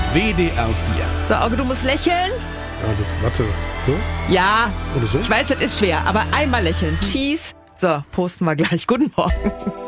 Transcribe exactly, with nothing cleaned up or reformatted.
W D R vier. So, Auge, du musst lächeln. Ja, das, warte, so? Ja. Oder so? Ich weiß, das ist schwer, aber einmal lächeln. Cheese. So, posten wir gleich. Guten Morgen.